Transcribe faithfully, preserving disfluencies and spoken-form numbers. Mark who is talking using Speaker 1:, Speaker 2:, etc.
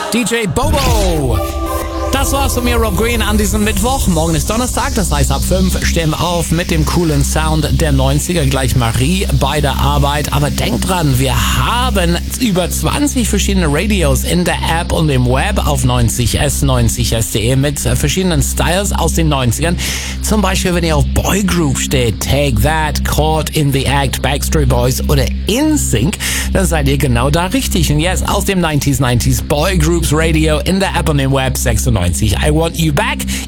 Speaker 1: D J Bobo. Das war's von mir, Rob Green, an diesem Mittwoch. Morgen ist Donnerstag, das heißt ab fünf stehen wir auf mit dem coolen Sound der neunziger. Gleich Marie bei der Arbeit. Aber denkt dran, wir haben über zwanzig verschiedene Radios in der App und im Web auf neunzig S, neunzig S punkt de mit verschiedenen Styles aus den neunzigern. Zum Beispiel, wenn ihr auf Boygroup steht, Take That, Caught in the Act, Backstreet Boys oder In Sync, dann seid ihr genau da richtig. Und jetzt aus dem neunziger neunzig Boygroups Radio in der App und im Web sechsundneunzig. I Want You Back.